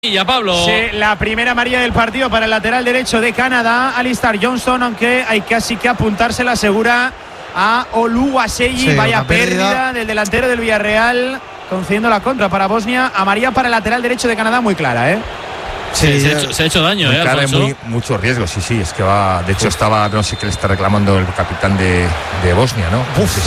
Y ya Pablo. Sí, la primera amarilla del partido para el lateral derecho de Canadá, Alistair Johnston, aunque hay casi que apuntarse la segura a Oluwaseyi. Sí, vaya pérdida del delantero del Villarreal, concediendo la contra para Bosnia. Amarilla para el lateral derecho de Canadá, muy clara, ¿eh? Sí, se ha hecho daño, Claro, mucho riesgo, sí, es que va. De hecho, no sé qué le está reclamando el capitán de Bosnia, ¿no?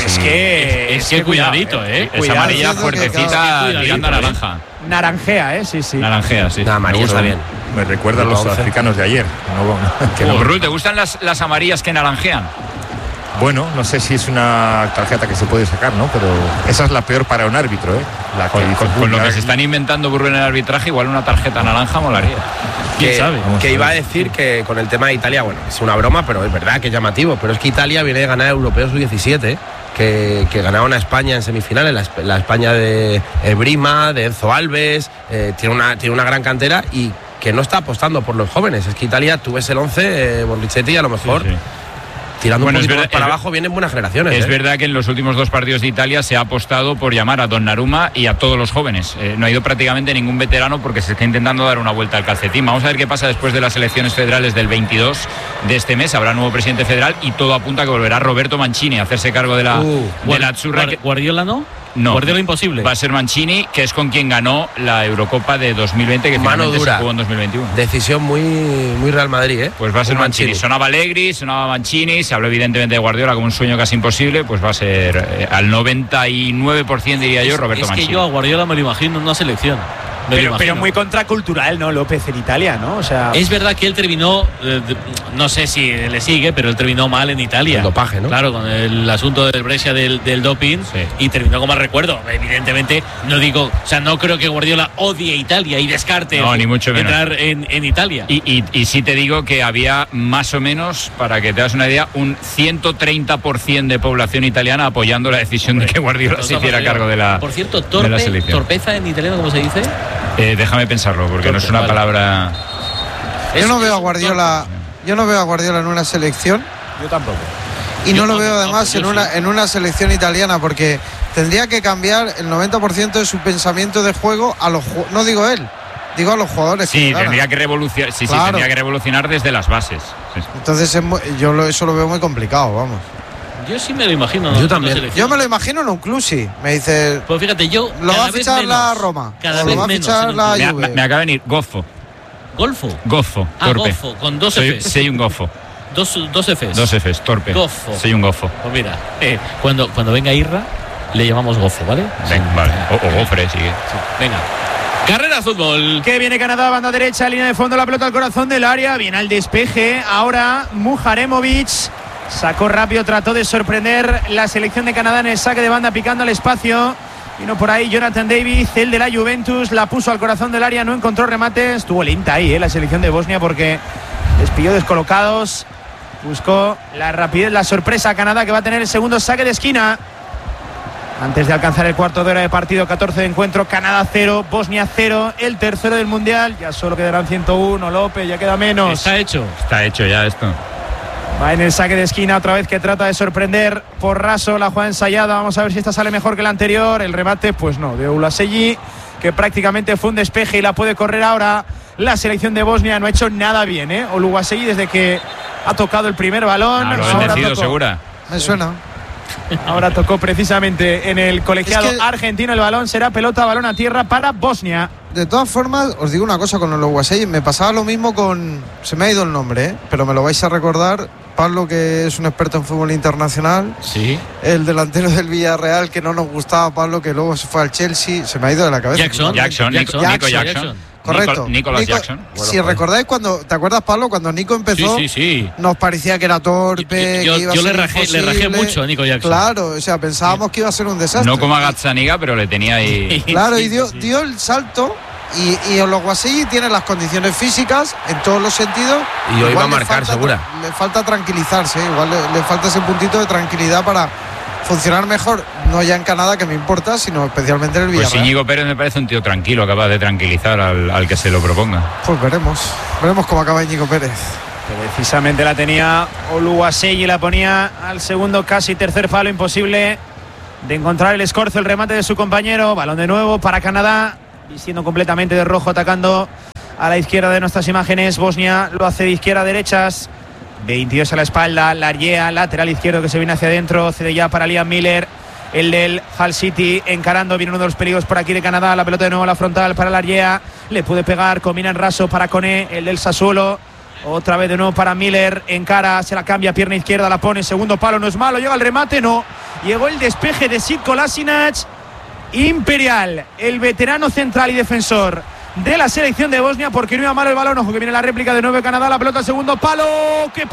Es que cuidadito, es amarilla fuertecita, tirando a naranja. Naranjea, sí. Naranjea, sí. Amarilla está bien. Me recuerda a los africanos de ayer. Rul, ¿te gustan las amarillas que naranjean? Bueno, no sé si es una tarjeta que se puede sacar, ¿no? Pero esa es la peor para un árbitro, ¿eh? Con lo que se están inventando Burro en el arbitraje, igual una tarjeta naranja molaría. ¿Quién sabe? Que iba a decir que con el tema de Italia, bueno, es una broma, pero es verdad que es llamativo. Pero es que Italia viene de ganar Europeos Sub-17, que ganaron a España en semifinales, la España de Brima, de Enzo Alves, tiene una gran cantera y que no está apostando por los jóvenes. Es que Italia, tú ves el 11, Borrichetti, a lo mejor... Sí. Tirando un poquito para abajo vienen buenas generaciones. Es verdad que en los últimos dos partidos de Italia se ha apostado por llamar a Donnarumma y a todos los jóvenes. No ha ido prácticamente ningún veterano porque se está intentando dar una vuelta al calcetín. Vamos a ver qué pasa después de las elecciones federales del 22 de este mes. Habrá nuevo presidente federal y todo apunta a que volverá Roberto Mancini a hacerse cargo de la Azzurra. ¿Guardiola no? No, Guardiola imposible. Va a ser Mancini, que es con quien ganó la Eurocopa de 2020, que finalmente se jugó en 2021. Decisión muy Real Madrid, ¿eh? Pues va a ser Mancini. Sonaba Allegri, sonaba Mancini, se habló evidentemente de Guardiola como un sueño casi imposible, pues va a ser al 99%, diría yo, Roberto Mancini. Es que yo a Guardiola me lo imagino en una selección. Pero muy contracultural, ¿no, López, en Italia, ¿no? O sea, es verdad que él terminó, no sé si le sigue, pero él terminó mal en Italia. El dopaje, ¿no? Claro, con el asunto del Brescia del doping, sí. Y terminó con mal recuerdo. Evidentemente, no creo que Guardiola odie Italia y descarte ni mucho menos entrar en Italia. Y sí te digo que había más o menos, para que te das una idea, un 130% de población italiana apoyando la decisión de que Guardiola se hiciera cargo de la. Por cierto, torpeza en italiano, ¿cómo se dice? Déjame pensarlo, porque no es una palabra. Yo no veo a Guardiola en una selección. Yo tampoco. Y no lo veo además en una selección italiana, porque tendría que cambiar el 90% de su pensamiento de juego no digo él, digo a los jugadores. Sí, tendría que revolucionar. Claro. Tendría que revolucionar desde las bases. Sí. Entonces eso lo veo muy complicado, vamos. Yo sí me lo imagino. Yo también. Yo me lo imagino en un Clusi. Me dice. Pues fíjate, lo va a fichar la Roma. Cada vez lo va a fichar la Juve. Me acaba de venir Goffo. ¿Golfo? Goffo. Torpe. Goffo, con dos Fs. Soy un Goffo. Dos Fs. Dos Fs, torpe. Goffo. Soy un Goffo. Pues mira, cuando venga Irra, le llamamos Goffo, ¿vale? Venga, vale. O Gofre, sigue. Sí. Venga. Carrera fútbol. Que viene Canadá, banda derecha, línea de fondo, la pelota al corazón del área. Viene al despeje. Ahora Muharemovic. Sacó rápido, trató de sorprender la selección de Canadá en el saque de banda, picando al espacio. Vino por ahí Jonathan David, el de la Juventus, la puso al corazón del área, no encontró remate. Estuvo lenta ahí la selección de Bosnia porque les pilló descolocados. Buscó la rapidez, la sorpresa a Canadá, que va a tener el segundo saque de esquina. Antes de alcanzar el cuarto de hora de partido, 14 de encuentro, Canadá 0, Bosnia 0, el tercero del Mundial. Ya solo quedarán 101, López, ya queda menos. Está hecho ya esto. Va en el saque de esquina otra vez, que trata de sorprender por raso la jugada ensayada. Vamos a ver si esta sale mejor que la anterior. El remate, pues no, de Oluwaseyi, que prácticamente fue un despeje y la puede correr ahora la selección de Bosnia. No ha hecho nada bien, Oluwaseyi, desde que ha tocado el primer balón. Lo he entendido, segura. Me suena. Ahora tocó precisamente en el colegiado argentino el balón. Será pelota, balón a tierra para Bosnia. De todas formas, os digo una cosa con Oluwaseyi. Me pasaba lo mismo con... Se me ha ido el nombre, pero me lo vais a recordar. Pablo, que es un experto en fútbol internacional. Sí. El delantero del Villarreal, que no nos gustaba, Pablo, que luego se fue al Chelsea. Se me ha ido de la cabeza. Nico Jackson. Correcto. Nicolás Jackson. Bueno, si recordáis ¿te acuerdas, Pablo, cuando Nico empezó? Sí. Nos parecía que era torpe, que iba a ser le rajé mucho a Nico Jackson. Claro, o sea, pensábamos que iba a ser un desastre. No como a Gazzaniga, pero le tenía ahí. Claro, y dio el salto. Y Oluwaseyi tiene las condiciones físicas en todos los sentidos. Y hoy va a marcar, segura. Le falta tranquilizarse, igual le falta ese puntito de tranquilidad para funcionar mejor, no ya en Canadá, que me importa, sino especialmente en el Villarreal. Pues Íñigo Pérez me parece un tío tranquilo, capaz de tranquilizar al que se lo proponga. Pues veremos cómo acaba Íñigo Pérez. Precisamente la tenía Oluwaseyi, la ponía al segundo, casi tercer palo, imposible de encontrar el escorzo, el remate de su compañero. Balón de nuevo para Canadá. vistiendo completamente de rojo, atacando a la izquierda de nuestras imágenes. Bosnia lo hace de izquierda a derechas. 22 a la espalda, Larrea, lateral izquierdo que se viene hacia adentro, cede ya para Liam Miller, el del Hull City, encarando, viene uno de los peligros por aquí de Canadá, la pelota de nuevo a la frontal para Larrea, le puede pegar, combina en raso para Koné, el del Sassuolo, otra vez de nuevo para Miller, encara, se la cambia, pierna izquierda, la pone, segundo palo, no es malo, llega el remate, no, llegó el despeje de Sid Kolasinac. Imperial, el veterano central y defensor de la selección de Bosnia, porque no iba mal el balón. Ojo que viene la réplica de nuevo de Canadá, la pelota al segundo palo. ¡Qué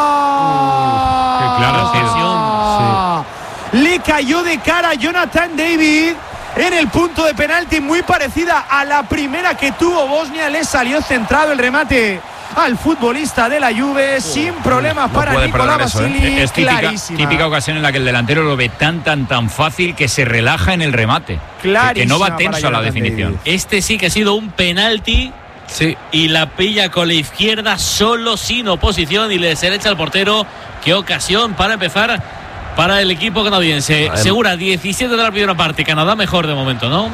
parada! ¡Qué clara Sí. Le cayó de cara a Jonathan David en el punto de penalti, muy parecida a la primera que tuvo Bosnia. Le salió centrado el remate al futbolista de la Juve, sin problemas para Nicolás Vasili. Es típica ocasión en la que el delantero lo ve tan fácil que se relaja en el remate, que no va tenso a la definición. David. Este sí que ha sido un penalti. Sí. Y la pilla con la izquierda solo, sin oposición, y le se le echa al portero. Qué ocasión para empezar para el equipo canadiense. Segura, 17 de la primera parte. Canadá mejor de momento, ¿no?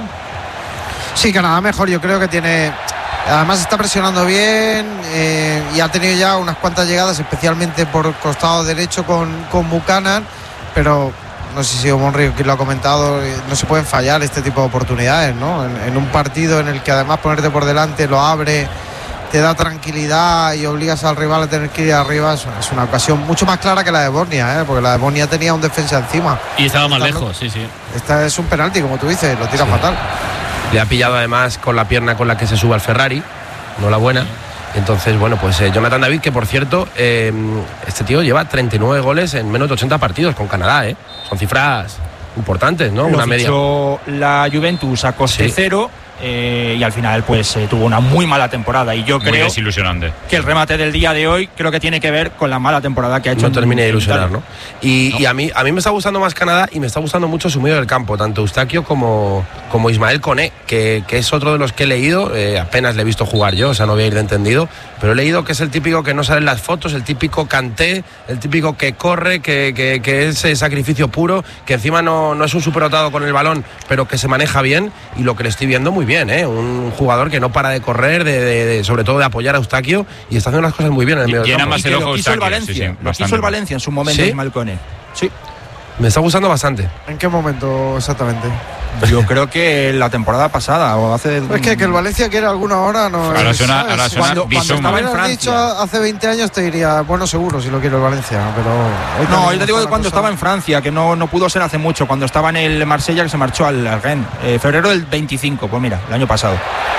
Sí, Canadá mejor. Yo creo que tiene... Además está presionando bien y ha tenido ya unas cuantas llegadas, especialmente por costado derecho con Buchanan, pero no sé si Monri quien lo ha comentado, no se pueden fallar este tipo de oportunidades, ¿no? En un partido en el que además ponerte por delante lo abre, te da tranquilidad y obligas al rival a tener que ir arriba, es una ocasión mucho más clara que la de Bosnia, porque la de Bosnia tenía un defensa encima. Y estaba más lejos, sí. Esta es un penalti, como tú dices, lo tira fatal. Le ha pillado además con la pierna con la que se sube al Ferrari, no la buena. Entonces, bueno, pues Jonathan David, que por cierto, este tío lleva 39 goles en menos de 80 partidos con Canadá, Son cifras importantes, ¿no? Lo una media. La Juventus a coste cero. Y al final pues tuvo una muy mala temporada y yo muy creo desilusionante. Que el remate del día de hoy creo que tiene que ver con la mala temporada que ha hecho. No termine de ilusionar, ¿no? Y a mí me está gustando más Canadá y me está gustando mucho su medio del campo, tanto Eustaquio como Ismael Koné, que es otro de los que he leído, apenas le he visto jugar yo, o sea, no voy a ir de entendido, pero he leído que es el típico que no sale en las fotos, el típico Kanté, el típico que corre, que es sacrificio puro, que encima no es un superdotado con el balón, pero que se maneja bien, y lo que le estoy viendo muy bien, un jugador que no para de correr, sobre todo de apoyar a Eustaquio, y está haciendo las cosas muy bien en el medio del campo. Más el ojo lo quiso el Valencia, lo quiso el Valencia en su momento, ¿Sí? Ismael Koné. Sí. Me está gustando bastante. ¿En qué momento exactamente? Yo creo que la temporada pasada o hace... Es que el Valencia quiere alguna hora, no. Ahora suena cuando estaba en Francia. Dicho hace 20 años te diría, bueno, seguro si lo quiere el Valencia, pero... No, yo te digo de cuando estaba en Francia, que no pudo ser hace mucho, cuando estaba en el Marsella, que se marchó al Rennes. Febrero del 25, pues mira, el año pasado.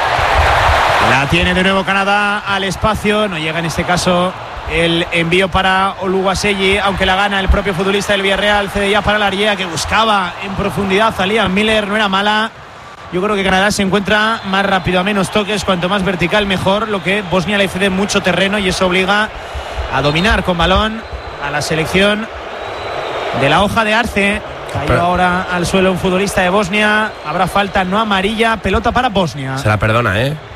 La tiene de nuevo Canadá al espacio, no llega en este caso el envío para Oluwaseyi, aunque la gana el propio futbolista del Villarreal. Cede ya para Larrea, que buscaba en profundidad a Liam Miller, no era mala. Yo creo que Canadá se encuentra más rápido, a menos toques, cuanto más vertical mejor, lo que Bosnia le cede mucho terreno y eso obliga a dominar con balón a la selección de la hoja de Arce. Cayó ahora al suelo un futbolista de Bosnia, habrá falta no amarilla, pelota para Bosnia. Se la perdona,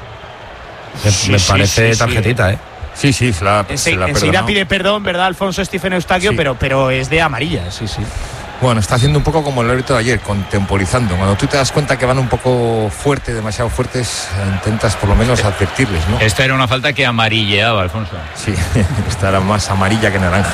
me parece tarjetita, Sí, se la enseguida pide perdón, ¿verdad, Alfonso Stephen Eustaquio? Sí. Pero es de amarilla, sí. Bueno, está haciendo un poco como el árbitro de ayer, contemporizando. Cuando tú te das cuenta que van un poco fuerte, demasiado fuertes, intentas por lo menos advertirles, ¿no? Esta era una falta que amarilleaba, Alfonso. Sí, esta era más amarilla que naranja.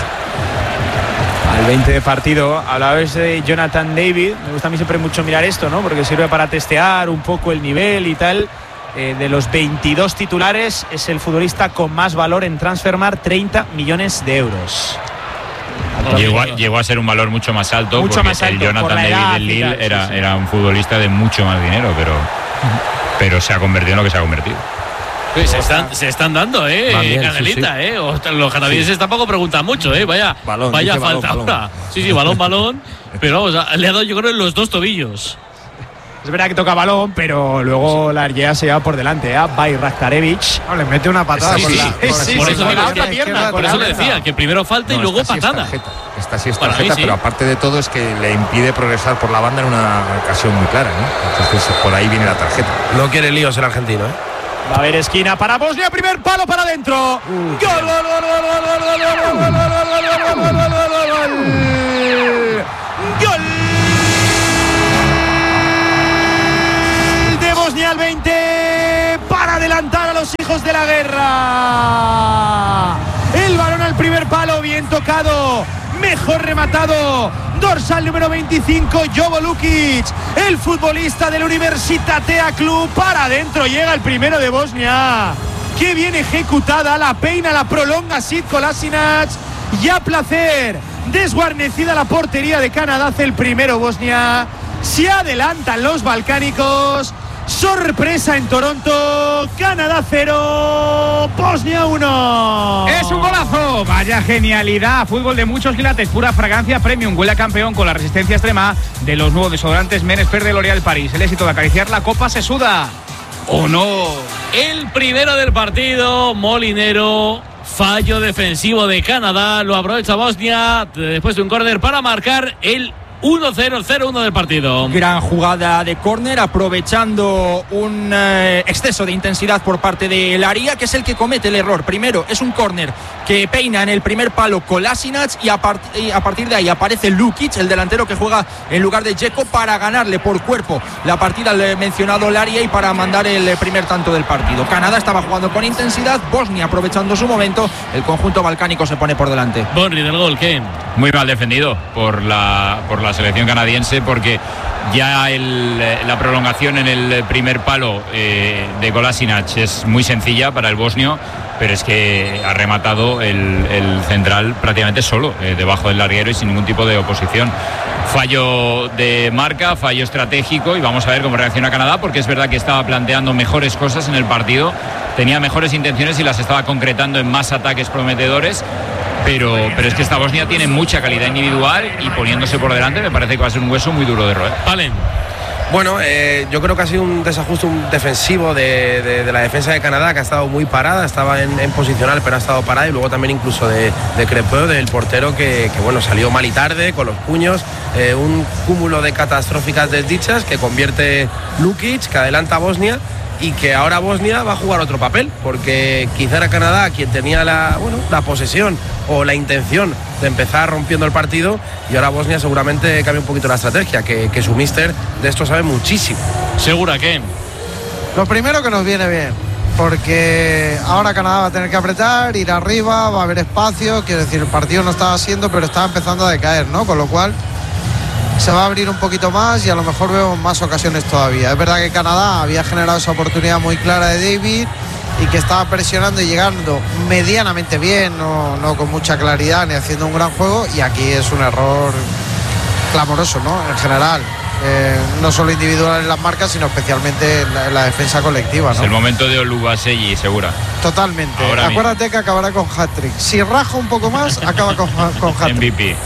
Al 20 de partido, hablabas de Jonathan David. Me gusta a mí siempre mucho mirar esto, ¿no? Porque sirve para testear un poco el nivel y tal. De los 22 titulares, es el futbolista con más valor en Transfermarkt, 30 millones de euros. Llegó a ser un valor mucho más alto, mucho porque más alto, el Jonathan David del Lille era un futbolista de mucho más dinero, pero se ha convertido en lo que se ha convertido. Pues se están dando, Canelita, sí. Los canadienses tampoco preguntan mucho, vaya falta ahora. Sí, balón, pero vamos, le ha dado yo creo en los dos tobillos. Es verdad que toca balón, pero luego la Argea se lleva por delante a Bajraktarevic. Le mete una patada por eso le decía que primero falta y luego patada. Esta sí es tarjeta, pero aparte de todo es que le impide progresar por la banda en una ocasión muy clara, ¿no? Entonces por ahí viene la tarjeta. No quiere líos el argentino, Va a haber esquina para Bosnia, primer palo para adentro. ¡Gol! ¡Gol! De Bosnia al 20 los hijos de la guerra. El balón al primer palo, bien tocado, mejor rematado. Dorsal número 25, Jovo Lukic, el futbolista del Universitatea Club. Para adentro, llega el primero de Bosnia. Qué bien ejecutada, la peina, la prolonga Sid Kolasinac. Y a placer, desguarnecida la portería de Canadá, hace el primero Bosnia. Se adelantan los balcánicos. Sorpresa en Toronto. Canadá 0, Bosnia 1. Es un golazo. Vaya genialidad. Fútbol de muchos quilates, pura fragancia premium. Huele a campeón con la resistencia extrema de los nuevos desodorantes Men Expert de L'Oréal Paris. El éxito de acariciar la copa se suda. ¿O no? El primero del partido, Molinero. Fallo defensivo de Canadá. Lo aprovecha Bosnia después de un córner para marcar el 1-0, 0-1 del partido. Gran jugada de córner, aprovechando un exceso de intensidad por parte de Laria, que es el que comete el error. Primero es un córner que peina en el primer palo Kolasinac y a partir de ahí aparece Lukic, el delantero que juega en lugar de Dzeko, para ganarle por cuerpo la partida al mencionado Laria y para mandar el primer tanto del partido. Canadá estaba jugando con intensidad, Bosnia aprovechando su momento, el conjunto balcánico se pone por delante. Borri del gol, ¿qué? Muy mal defendido por la selección canadiense, porque ya la prolongación en el primer palo de Kolasinac es muy sencilla para el bosnio, pero es que ha rematado el central prácticamente solo, debajo del larguero y sin ningún tipo de oposición. Fallo de marca, fallo estratégico, y vamos a ver cómo reacciona Canadá, porque es verdad que estaba planteando mejores cosas en el partido, tenía mejores intenciones y las estaba concretando en más ataques prometedores. Pero es que esta Bosnia tiene mucha calidad individual y poniéndose por delante me parece que va a ser un hueso muy duro de roer. Vale. Bueno, yo creo que ha sido un desajuste defensivo de la defensa de Canadá, que ha estado muy parada, estaba en posicional pero ha estado parada, y luego también incluso de Crepeu, del portero que bueno, salió mal y tarde con los puños, un cúmulo de catastróficas desdichas que convierte Lukic, que adelanta a Bosnia, y que ahora Bosnia va a jugar otro papel, porque quizá era Canadá quien tenía la posesión o la intención de empezar rompiendo el partido, y ahora Bosnia seguramente cambia un poquito la estrategia, que su míster de esto sabe muchísimo. ¿Segura qué? Lo primero, que nos viene bien, porque ahora Canadá va a tener que apretar, ir arriba, va a haber espacio, quiero decir, el partido no estaba siendo, pero estaba empezando a decaer, ¿no? Con lo cual se va a abrir un poquito más y a lo mejor vemos más ocasiones todavía. Es verdad que Canadá había generado esa oportunidad muy clara de David y que estaba presionando y llegando medianamente bien, no con mucha claridad ni haciendo un gran juego, y aquí es un error clamoroso, ¿no? En general, no solo individual en las marcas, sino especialmente en la defensa colectiva, ¿no? Es el momento de Oluwaseyi, segura. Totalmente. Ahora acuérdate mismo que acabará con hat-trick. Si raja un poco más, acaba con hat-trick. MVP.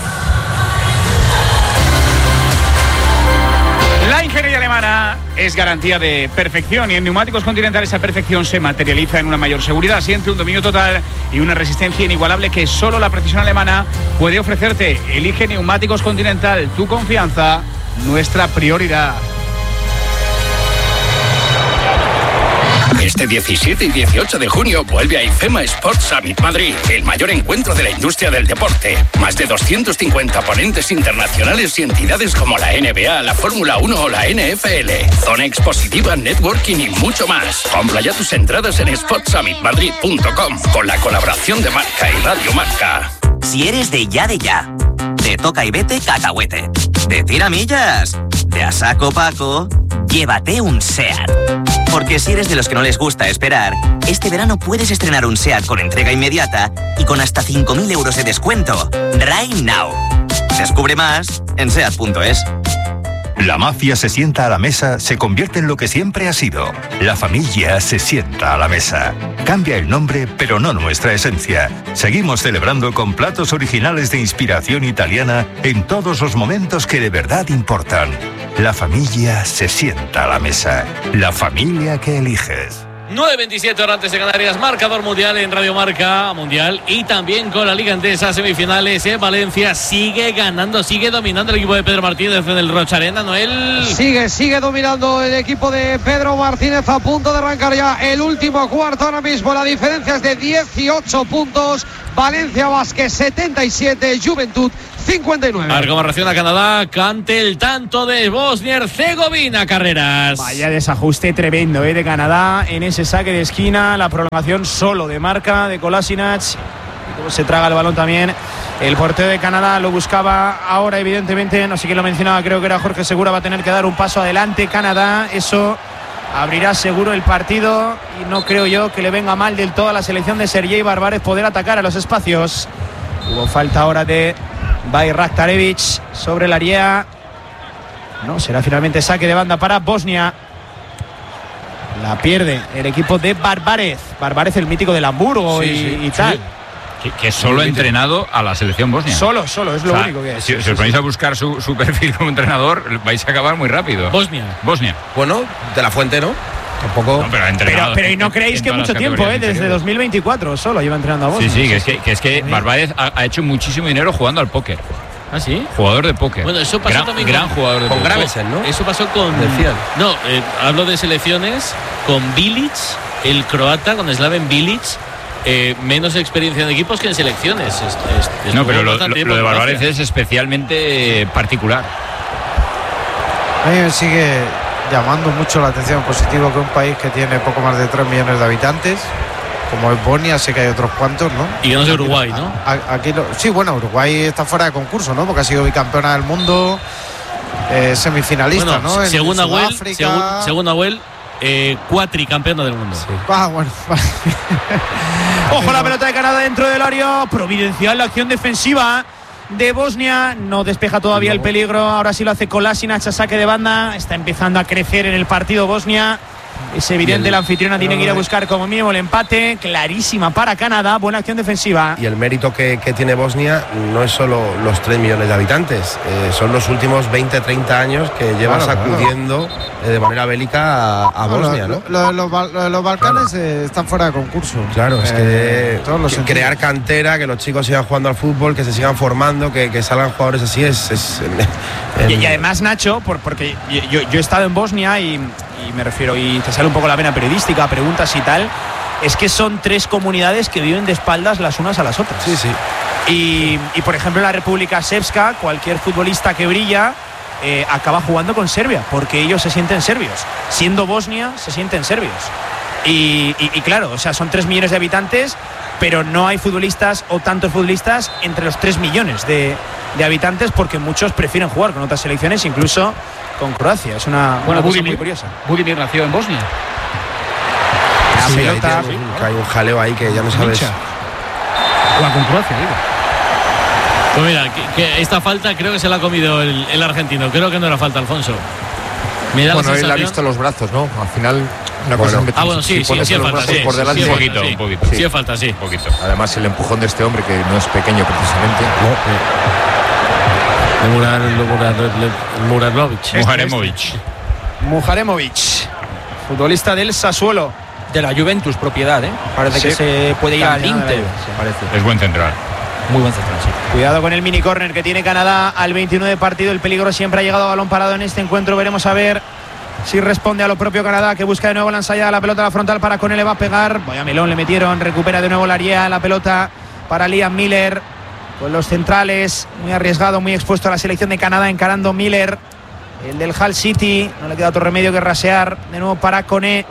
La ingeniería alemana es garantía de perfección, y en Neumáticos Continental esa perfección se materializa en una mayor seguridad, siempre un dominio total y una resistencia inigualable que solo la precisión alemana puede ofrecerte. Elige Neumáticos Continental, tu confianza, nuestra prioridad. Este 17 y 18 de junio vuelve a IFEMA Sports Summit Madrid, el mayor encuentro de la industria del deporte. Más de 250 ponentes internacionales y entidades como la NBA, la Fórmula 1 o la NFL. Zona expositiva, networking y mucho más. Compra ya tus entradas en sportsummitmadrid.com con la colaboración de Marca y Radio Marca. Si eres de ya, de toca y vete cacahuete, de tiramillas, de a saco Paco, llévate un SEAT. Porque si eres de los que no les gusta esperar, este verano puedes estrenar un SEAT con entrega inmediata y con hasta 5.000 euros de descuento. Right now. Descubre más en SEAT.es. La mafia se sienta a la mesa, se convierte en lo que siempre ha sido. La familia se sienta a la mesa. Cambia el nombre, pero no nuestra esencia. Seguimos celebrando con platos originales de inspiración italiana en todos los momentos que de verdad importan. La familia se sienta a la mesa. La familia que eliges. 9:27 horas antes de Canarias, marcador mundial en Radio Marca Mundial, y también con la Liga Endesa, semifinales en Valencia. Sigue ganando, sigue dominando el equipo de Pedro Martínez en el Rocha Arena. Noel. Sigue dominando el equipo de Pedro Martínez, a punto de arrancar ya el último cuarto. Ahora mismo la diferencia es de 18 puntos. Valencia Basket 77, Juventud 59. A ver cómo reacciona Canadá ante el tanto de Bosnia-Herzegovina. Carreras. Vaya desajuste tremendo de Canadá en ese saque de esquina. La prolongación solo de marca de Kolasinac. Y cómo se traga el balón también. El portero de Canadá lo buscaba ahora, evidentemente. No sé quién lo mencionaba, creo que era Jorge Segura. Va a tener que dar un paso adelante Canadá. Eso abrirá seguro el partido. Y no creo yo que le venga mal del todo a la selección de Sergei Barbares poder atacar a los espacios. Hubo falta ahora de Bayraktarevic sobre el área. No, será finalmente saque de banda para Bosnia. La pierde el equipo de Barbarez. Barbarez, el mítico del Hamburgo y tal. Que solo ha entrenado a la selección bosnia. Solo, es lo único que es. Si os ponéis a buscar su perfil como entrenador, vais a acabar muy rápido. Bosnia. Bueno, de la Fuente, ¿no? Tampoco. No, pero ha entrenado. Pero y no creéis que mucho tiempo, desde 2024 solo lleva entrenando a Bosnia. Sí, que es que Barbarez ha hecho muchísimo dinero jugando al póker. ¿Ah, sí? Jugador de póker. Bueno, eso pasó también gran jugador de póker. Con Gravesen, ¿no? Eso pasó con... Decían. No, hablo de selecciones con Bilic, el croata, con Slaven Bilic. Menos experiencia en equipos que en selecciones. No, pero lo de Barbarez es especialmente particular. A mí me sigue llamando mucho la atención positivo que un país que tiene poco más de 3 millones de habitantes, como es Bosnia, sé que hay otros cuantos, ¿no? Y que no es Uruguay, ¿no? Aquí sí, bueno, Uruguay está fuera de concurso, ¿no? Porque ha sido bicampeona del mundo, semifinalista, bueno, ¿no? Según Nahuel, cuatricampeona del mundo. Sí. Bueno. Ojo, la pelota de Canadá dentro del área. Providencial la acción defensiva de Bosnia. No despeja todavía el peligro. Ahora sí lo hace Kolasinac a saque de banda. Está empezando a crecer en el partido Bosnia. Es evidente, la anfitriona tiene que ir a buscar como mínimo el empate. Clarísima para Canadá. Buena acción defensiva. Y el mérito que tiene Bosnia no es solo los 3 millones de habitantes, son los últimos 20-30 años que llevan sacudiendo de manera bélica a Bosnia, ¿no? Los Balcanes están fuera de concurso. Claro, es que crear cantera, que los chicos sigan jugando al fútbol, que se sigan formando, que salgan jugadores así y además, Nacho, porque yo he estado en Bosnia y me refiero, y te sale un poco la vena periodística, preguntas y tal, es que son 3 comunidades que viven de espaldas las unas a las otras. Sí. Y por ejemplo en la República Srpska, cualquier futbolista que brilla acaba jugando con Serbia, porque ellos se sienten serbios. Siendo Bosnia, se sienten serbios. Y claro, o sea, son 3 millones de habitantes, pero no hay futbolistas o tantos futbolistas entre los 3 millones de habitantes, porque muchos prefieren jugar con otras selecciones, incluso con Croacia. Es una cosa muy curiosa. Budimir nació en Bosnia. La pelota. Hay un jaleo ahí que ya no sabes. Juega con Croacia, digo. Pues mira, que esta falta creo que se la ha comido el argentino. Creo que no era falta, Alfonso. Mira, bueno, él ha visto los brazos, ¿no? Al final, una cosa es bueno, sí, es falta, sí. Por delante, un poquito. Sí, es falta, sí. Un poquito. Además, el empujón de este hombre, que no es pequeño precisamente. Muharemovic, futbolista del Sassuolo. De la Juventus, propiedad, ¿eh? Parece que se puede ir al Inter. Es buen central. Muy buen central, sí. Cuidado con el mini córner que tiene Canadá al 29 de partido. El peligro siempre ha llegado a balón parado en este encuentro. Veremos a ver si responde a lo propio Canadá, que busca de nuevo la ensayada. La pelota a la frontal para Conel, le va a pegar. Vaya melón le metieron. Recupera de nuevo la área. La pelota para Liam Miller. Con los centrales, muy arriesgado, muy expuesto a la selección de Canadá, encarando Miller, el del Hull City. No le queda otro remedio que rasear. De nuevo para Koné.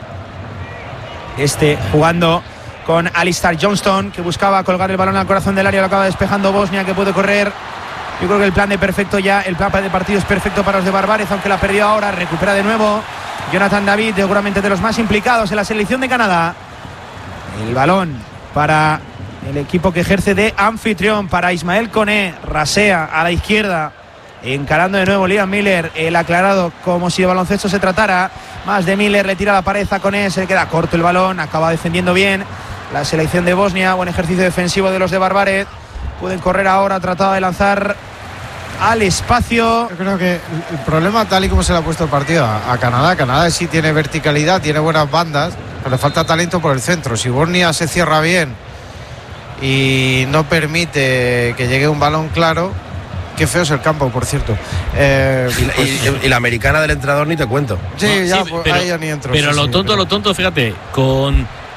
Jugando con Alistair Johnston, que buscaba colgar el balón al corazón del área. Lo acaba despejando Bosnia, que puede correr. Yo creo que el plan de partido es perfecto para los de Barbarez, aunque la perdió ahora. Recupera de nuevo Jonathan David, seguramente de los más implicados en la selección de Canadá. El balón para el equipo que ejerce de anfitrión, para Ismael Koné. Rasea a la izquierda, encarando de nuevo Liam Miller, el aclarado como si de baloncesto se tratara. Más de Miller, le tira la pared a Koné, se le queda corto el balón, acaba defendiendo bien la selección de Bosnia. Buen ejercicio defensivo de los de Barbarez. Pueden correr ahora, tratado de lanzar al espacio. Yo creo que el problema, tal y como se le ha puesto el partido a Canadá, Canadá sí tiene verticalidad, tiene buenas bandas, pero le falta talento por el centro. Si Bosnia se cierra bien y no permite que llegue un balón claro. Qué feo es el campo, por cierto. Y la americana del entrenador ni te cuento. Sí, ya, pues, ahí ya ni entro. Pero lo tonto, fíjate, con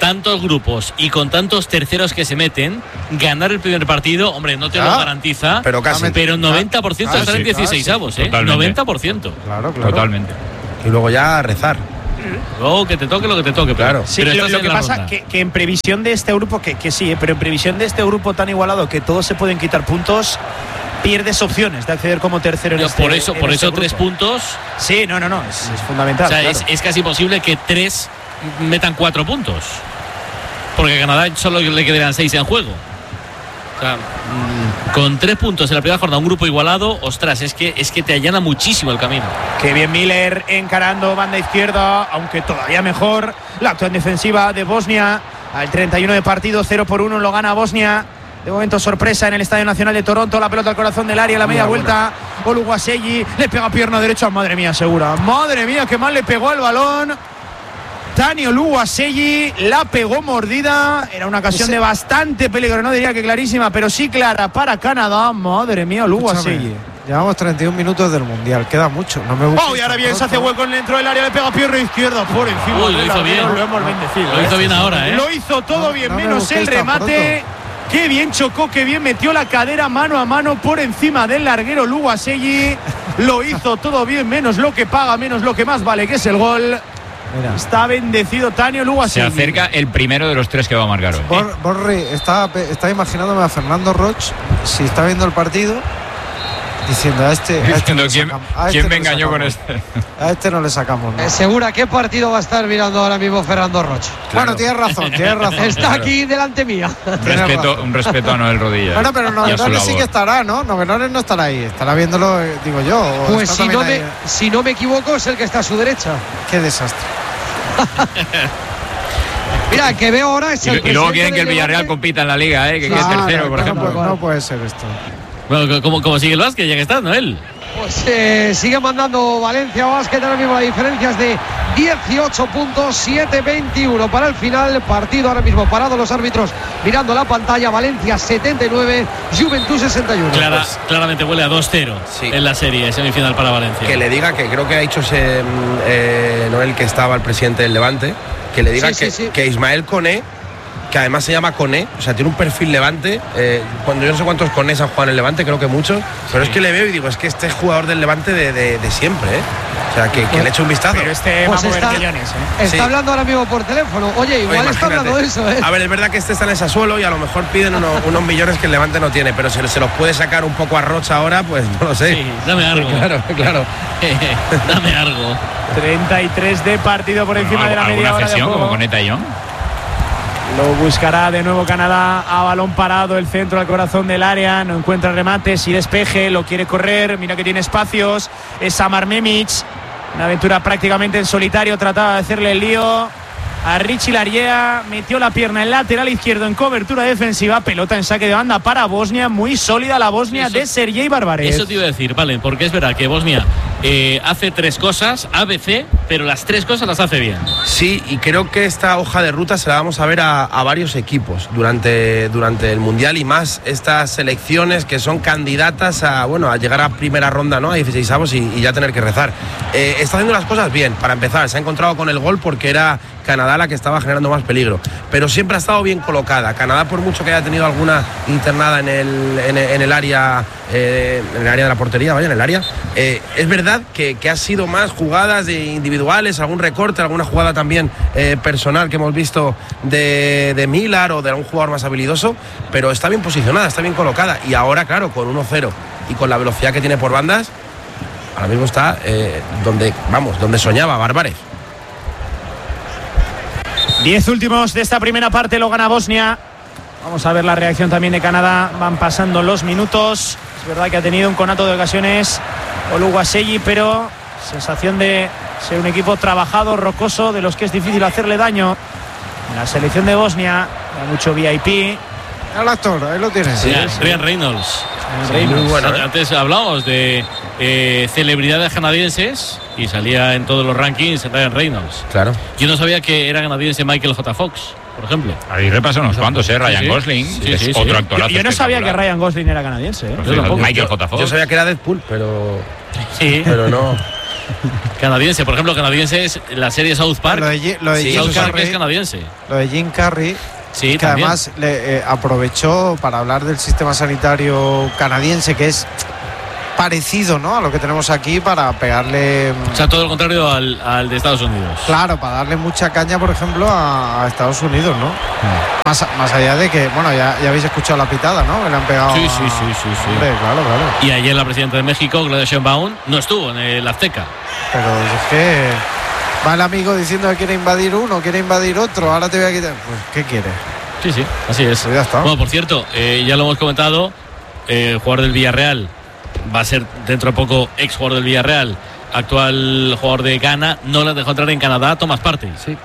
tantos grupos y con tantos terceros que se meten, ganar el primer partido, hombre, no te lo garantiza, pero casi. Pero 90% de estar en 16avos, ¿eh? Totalmente. 90%. Claro. Totalmente. Y luego ya a rezar. Luego que te toque lo que te toque, claro. Sí, pero lo que pasa que en previsión de este grupo, que sí, pero en previsión de este grupo tan igualado que todos se pueden quitar puntos, pierdes opciones de acceder como tercero en este grupo. Por eso 3 puntos. Sí, no, es fundamental. O sea, claro. es casi posible que 3 metan 4 puntos. Porque a Canadá solo le quedarán 6 en juego. O sea, con 3 puntos en la primera jornada, un grupo igualado, ostras, es que te allana muchísimo el camino. Qué bien Miller encarando banda izquierda, aunque todavía mejor la actuación defensiva de Bosnia. Al 31 de partido, 0-1 lo gana Bosnia. De momento sorpresa en el Estadio Nacional de Toronto, la pelota al corazón del área, la media vuelta, Oluwaseyi le pega pierna derecha, madre mía, segura. Madre mía, qué mal le pegó al balón Tani Oluwaseyi, la pegó mordida, era una ocasión de bastante peligro, no diría que clarísima, pero sí clara para Canadá. Madre mía, Oluwaseyi. Llevamos 31 minutos del Mundial, queda mucho, no me gusta. Y ahora bien, se hace hueco dentro del área, le pega pierna izquierda por encima. Lo hizo bien. Lo hemos bendecido. Lo hizo bien ahora, ¿eh? Lo hizo todo bien, menos el remate. Qué bien chocó, qué bien metió la cadera mano a mano por encima del larguero Oluwaseyi. Lo hizo todo bien, menos lo que paga, menos lo que más vale, que es el gol. Mira. Está bendecido Tani Oluwaseyi. Se acerca el primero de los 3 que va a marcar hoy. Borri, está imaginándome a Fernando Roch, si está viendo el partido, diciendo ¿quién me engañó con este? A este no le sacamos nada. Segura, ¿qué partido va a estar mirando ahora mismo Fernando Roch? Claro. Bueno, tienes razón. Está aquí delante mía. Un respeto a Noel Rodilla. Bueno, pero Novelones sí que estará, ¿no? Novelones no estará ahí, estará viéndolo, digo yo. Pues si no me equivoco, es el que está a su derecha. Qué desastre. Mira, el que veo ahora es el y luego quieren que el Villarreal compita en la Liga, que es tercero, por ejemplo. No puede ser esto. Bueno, como sigue el básquet, ya que está, Noel. Pues sigue mandando Valencia Basket, ahora mismo la diferencia es de 18 puntos, 7-21 para el final, partido ahora mismo parado los árbitros mirando la pantalla, Valencia 79, Juventud 61. Claramente huele a 2-0 en la serie, semifinal para Valencia. Que le diga, que creo que ha dicho Noel, que estaba el presidente del Levante, que le diga que Ismael Koné, que además se llama Koné, o sea, tiene un perfil Levante, cuando yo no sé cuántos Konés han jugado en el Levante, creo que muchos, pero es que le veo y digo, es que este es jugador del Levante de siempre, o sea, que le eche un vistazo. Pero pues está hablando ahora mismo por teléfono. Oye, igual está hablando de eso, A ver, es verdad que este está en el Sassuolo y a lo mejor piden unos millones que el Levante no tiene, pero se los puede sacar un poco a Rocha ahora, pues no lo sé. Sí, dame algo. Claro. Dame algo. 33 de partido por encima de la media hora de juego. Como con Eta Young. Lo buscará de nuevo Canadá a balón parado, el centro al corazón del área, no encuentra remates y despeje, lo quiere correr, mira que tiene espacios, es Samar Memic, una aventura prácticamente en solitario, trataba de hacerle el lío a Richie Larrea, metió la pierna en lateral izquierdo en cobertura defensiva, pelota en saque de banda para Bosnia, muy sólida la Bosnia de Sergei Barbarev. Eso te iba a decir, vale, porque es verdad que Bosnia hace 3 cosas, ABC, pero las 3 cosas las hace bien. Sí, y creo que esta hoja de ruta se la vamos a ver a varios equipos durante el Mundial, y más estas selecciones que son candidatas a llegar a primera ronda, ¿no? A 16avos y ya tener que rezar. Está haciendo las cosas bien, para empezar, se ha encontrado con el gol porque era Canadá la que estaba generando más peligro, pero siempre ha estado bien colocada. Canadá, por mucho que haya tenido alguna internada en el área, en el área de la portería, en el área, es verdad que ha sido más jugadas individuales, algún recorte, alguna jugada también personal que hemos visto de Millar o de algún jugador más habilidoso, pero está bien posicionada, está bien colocada, y ahora, claro, con 1-0 y con la velocidad que tiene por bandas, ahora mismo está donde soñaba Barbarev. 10 últimos de esta primera parte, lo gana Bosnia. Vamos a ver la reacción también de Canadá. Van pasando los minutos. Es verdad que ha tenido un conato de ocasiones Oluwaseyi, pero sensación de ser un equipo trabajado, rocoso, de los que es difícil hacerle daño. La selección de Bosnia da mucho VIP. El actor, ahí lo tienes. Sí, Ryan Reynolds. Muy bueno, Antes hablábamos de celebridades canadienses y salía en todos los rankings Ryan Reynolds. Claro. Yo no sabía que era canadiense Michael J. Fox, por ejemplo. Ahí repasa unos cuantos, Ryan Gosling, sí, otro actorazo. Yo no sabía que Ryan Gosling era canadiense. Michael J. Fox. Yo sabía que era Deadpool, pero sí. Pero no. Canadiense, por ejemplo, canadiense es la serie South Park. Lo de Jim South Park Carrey, es canadiense. Lo de Jim Carrey, sí, que también. además aprovechó para hablar del sistema sanitario canadiense, que es parecido, ¿no?, a lo que tenemos aquí, para pegarle. O sea, todo lo contrario al de Estados Unidos. Claro, para darle mucha caña, por ejemplo, a Estados Unidos, ¿no? Más allá de que, bueno, ya habéis escuchado la pitada, ¿no? Que le han pegado. Sí. Hombre, claro. Y ayer la presidenta de México, Claudia Sheinbaum, no estuvo en el Azteca. Pero es que va el amigo diciendo que quiere invadir uno, quiere invadir otro, ahora te voy a quitar. Pues, ¿qué quiere? Sí, así es. Pues ya está. Bueno, por cierto, ya lo hemos comentado, el jugador del Villarreal va a ser dentro de poco ex jugador del Villarreal, actual jugador de Ghana, no le dejó entrar en Canadá, Thomas Partey. Sí.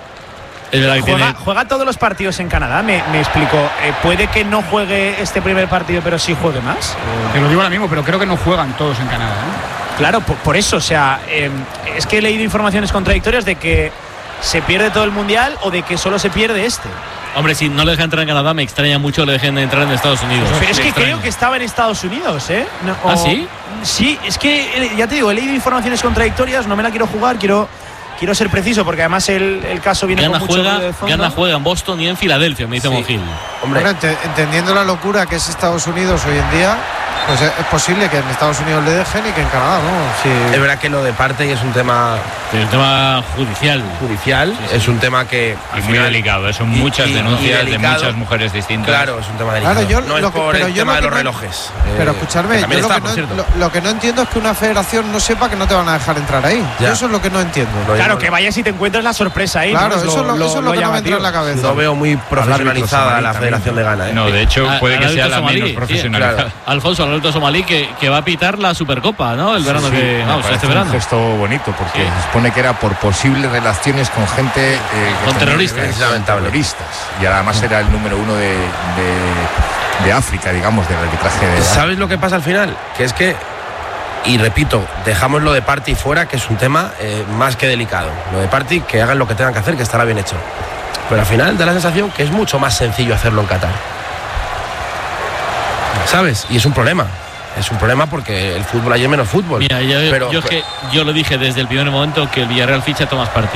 Es verdad que juega todos los partidos en Canadá, me explico. ¿Puede que no juegue este primer partido, pero sí juegue más? Te lo digo ahora mismo, pero creo que no juegan todos en Canadá, Claro, por eso, o sea, es que he leído informaciones contradictorias de que se pierde todo el Mundial o de que solo se pierde este. Hombre, si no le dejan entrar en Canadá, me extraña mucho que le dejen entrar en Estados Unidos. Pero es que extraña. creo que estaba en Estados Unidos, ¿eh? ¿Ah, sí? Sí, es que, ya te digo, he leído informaciones contradictorias, no me la quiero jugar, quiero ser preciso, porque además el caso viene Ghana con mucho ruido de fondo. Ghana juega en Boston y en Filadelfia, me dice Monjil. Hombre, entendiendo la locura que es Estados Unidos hoy en día, pues es posible que en Estados Unidos le dejen y que en Canadá no. Sí. Es verdad que lo de Partey es un tema judicial. Sí. Es un tema que y muy delicado, son muchas denuncias de muchas mujeres distintas. Claro, es un tema delicado. Claro, no es por el tema de los relojes. Pero escuchadme, yo lo que no entiendo es que una federación no sepa que no te van a dejar entrar ahí. Eso es lo que no entiendo. Claro, que vayas y te encuentres la sorpresa ahí. Claro, ¿no? eso es lo que no me entra en la cabeza. No veo muy profesionalizada la Federación de Ghana. No, de hecho puede que sea la menos profesionalizada. Claro. Alfonso, el árbitro somalí que va a pitar la Supercopa, ¿no? El verano este verano. Un gesto bonito, porque se supone que era por posibles relaciones con gente con terroristas. Y además era el número 1 de África, digamos, del arbitraje de. ¿Sabes lo que pasa al final? Que es que, y repito, dejamos lo de Partey fuera, que es un tema más que delicado. Lo de Partey, que hagan lo que tengan que hacer, que estará bien hecho. Pero al final da la sensación que es mucho más sencillo hacerlo en Qatar. ¿Sabes? Y es un problema. Es un problema porque el fútbol hay menos fútbol. Mira, yo lo dije desde el primer momento que el Villarreal ficha a Thomas Partey.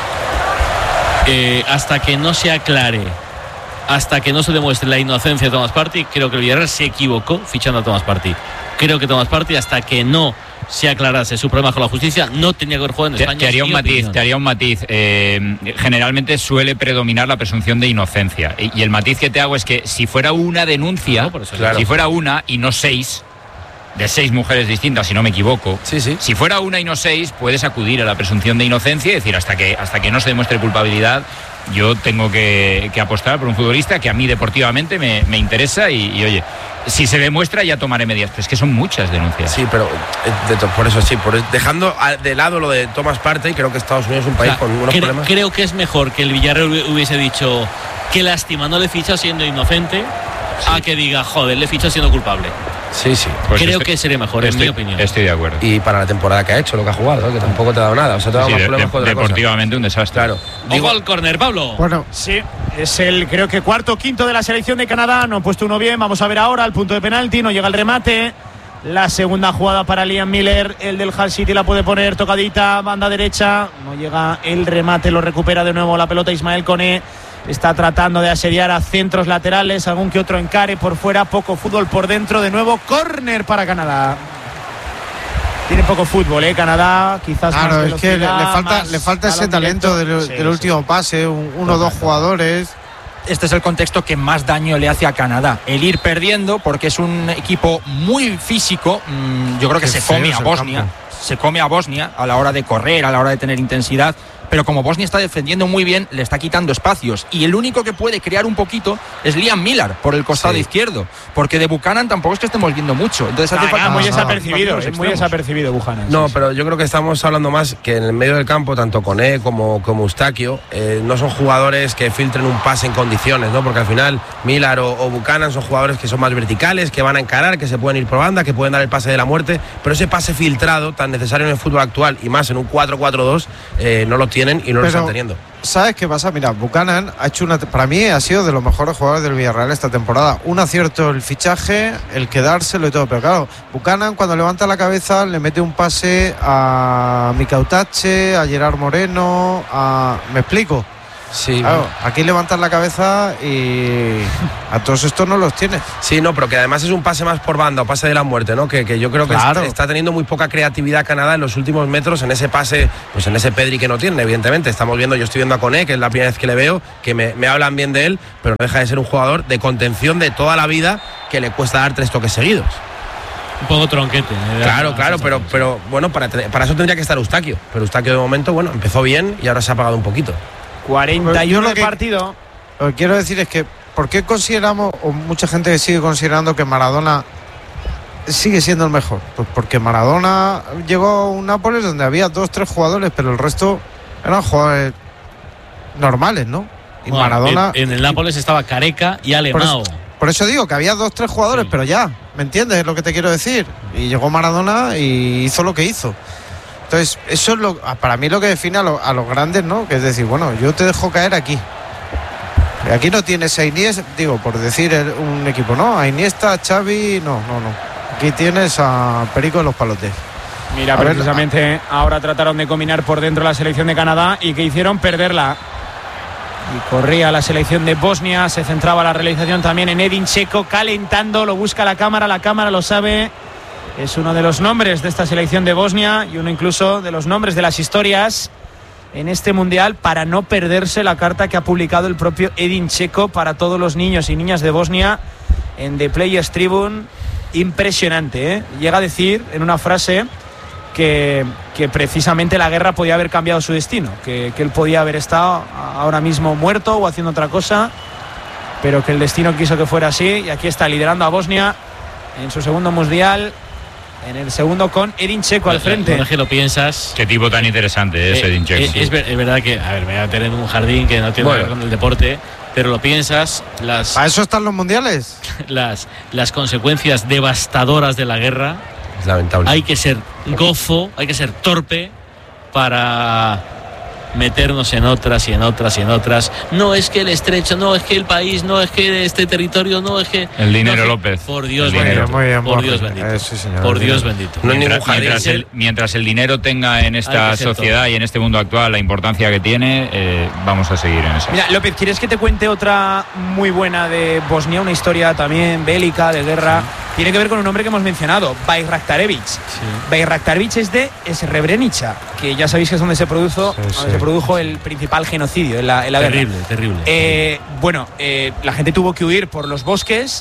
Hasta que no se aclare, hasta que no se demuestre la inocencia de Thomas Partey, creo que el Villarreal se equivocó fichando a Thomas Partey. Creo que Thomas Partey, hasta que no se aclarase su problema con la justicia, no tenía que haber jugado en España. Te haría un matiz. Generalmente suele predominar la presunción de inocencia. Y el matiz que te hago es que si fuera una denuncia, si fuera una y no 6, de 6 mujeres distintas, si no me equivoco. Si fuera una y no 6, puedes acudir a la presunción de inocencia y decir hasta que no se demuestre culpabilidad, yo tengo que apostar por un futbolista que a mí deportivamente me interesa y oye, si se demuestra ya tomaré medidas. Pero es que son muchas denuncias. Sí, pero por eso sí, dejando de lado lo de Thomas Partey, creo que Estados Unidos es un país con unos problemas. Creo que es mejor que el Villarreal hubiese dicho qué lástima, no le ficha siendo inocente, a que diga, joder, le ficha siendo culpable. Sí. Pues creo que sería mejor, en mi opinión. Estoy de acuerdo. Y para la temporada que ha hecho, lo que ha jugado, que tampoco te ha dado nada. O sea, te ha dado más problemas que otra cosa. Deportivamente un desastre. Claro. Ojo al córner, Pablo. Bueno, sí, es el creo que cuarto o quinto de la selección de Canadá. No han puesto uno bien. Vamos a ver ahora el punto de penalti. No llega el remate. La segunda jugada para Liam Miller. El del Hull City la puede poner tocadita, banda derecha. No llega el remate. Lo recupera de nuevo la pelota Ismael Koné. Está tratando de asediar a centros laterales, algún que otro encare por fuera, poco fútbol por dentro. De nuevo, córner para Canadá. Tiene poco fútbol, Canadá, quizás claro, más velocidad, es que le falta ese talento del último pase, uno o dos jugadores. Este es el contexto que más daño le hace a Canadá, el ir perdiendo, porque es un equipo muy físico. Yo creo que se come a Bosnia a la hora de correr, a la hora de tener intensidad. Pero como Bosnia está defendiendo muy bien, le está quitando espacios. Y el único que puede crear un poquito es Liam Miller por el costado izquierdo. Porque de Buchanan tampoco es que estemos viendo mucho. Entonces hace falta muy desapercibido Buchanan. No, pero yo creo que estamos hablando más que en el medio del campo, tanto Koné como Eustaquio, no son jugadores que filtren un pase en condiciones, ¿no? Porque al final Miller o Buchanan son jugadores que son más verticales, que van a encarar, que se pueden ir por banda, que pueden dar el pase de la muerte. Pero ese pase filtrado, tan necesario en el fútbol actual y más en un 4-4-2, no lo tienen y no lo están teniendo. ¿Sabes qué pasa? Mira, Buchanan ha hecho para mí ha sido de los mejores jugadores del Villarreal esta temporada. Un acierto el fichaje, el quedárselo y todo. Pero claro, Buchanan cuando levanta la cabeza le mete un pase a Micautache, a Gerard Moreno, ¿me explico? Sí. Claro, aquí levantas la cabeza y a todos estos no los tienes. Sí, no, pero que además es un pase más por banda, o pase de la muerte, ¿no? Que yo creo que está teniendo muy poca creatividad Canadá en los últimos metros en ese pase, pues en ese Pedri que no tiene, evidentemente. Yo estoy viendo a Koné, que es la primera vez que le veo, que me hablan bien de él, pero no deja de ser un jugador de contención de toda la vida que le cuesta dar 3 toques seguidos. Un poco tronquete. Claro, pero bueno, para eso tendría que estar Eustaquio. Pero Eustaquio de momento, bueno, empezó bien y ahora se ha apagado un poquito. 41 de partido. Lo que quiero decir es que ¿por qué consideramos, o mucha gente sigue considerando que Maradona sigue siendo el mejor? Pues porque Maradona llegó a un Nápoles donde había 2-3 jugadores, pero el resto eran jugadores normales, ¿no? Y bueno, Maradona en el Nápoles estaba Careca y Alemão. Por eso digo que había 2-3 jugadores, pero ya, ¿me entiendes lo que te quiero decir? Y llegó Maradona y hizo lo que hizo. Entonces, eso es para mí lo que define a los grandes, ¿no? Que es decir, bueno, yo te dejo caer aquí. Aquí no tienes a Iniesta, digo, por decir un equipo, ¿no? A Iniesta, a Xavi, no. Aquí tienes a Perico de los Palotes. Mira, precisamente ahora trataron de combinar por dentro la selección de Canadá y que hicieron perderla. Y corría la selección de Bosnia, se centraba la realización también en Edin Dzeko, calentando, lo busca la cámara lo sabe. Es uno de los nombres de esta selección de Bosnia y uno incluso de los nombres de las historias en este mundial para no perderse la carta que ha publicado el propio Edin Dzeko para todos los niños y niñas de Bosnia en The Players Tribune. Impresionante, ¿eh? Llega a decir en una frase que precisamente la guerra podía haber cambiado su destino, que él podía haber estado ahora mismo muerto o haciendo otra cosa, pero que el destino quiso que fuera así y aquí está liderando a Bosnia en su segundo mundial. En el segundo con Edin Dzeko al frente. No es que lo piensas. Qué tipo tan interesante es Edin Dzeko. Es verdad que, a ver, me voy a tener un jardín que no tiene que ver con el deporte, pero lo piensas. ¿A eso están los mundiales? Las consecuencias devastadoras de la guerra. Es lamentable. Hay que ser gofo, hay que ser torpe para meternos en otras y en otras y en otras. No es que el estrecho, no es que el país, no es que este territorio, no es que el dinero, no es que, López. Por Dios bendito. Por Dios bendito. Sí, señor, por Dios bendito. No mientras el dinero tenga en esta sociedad y en este mundo actual la importancia que tiene, vamos a seguir en eso. Mira, López, ¿quieres que te cuente otra muy buena de Bosnia? Una historia también bélica, de guerra. Sí. Tiene que ver con un hombre que hemos mencionado, Bayraktarevic. Sí. Bayraktarevic es de Srebrenica, que ya sabéis que es donde se produjo el principal genocidio en la guerra. Terrible. La gente tuvo que huir por los bosques